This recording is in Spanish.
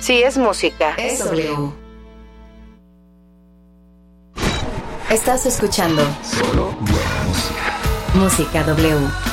Si es música, es W. Estás escuchando solo buena música. Música W.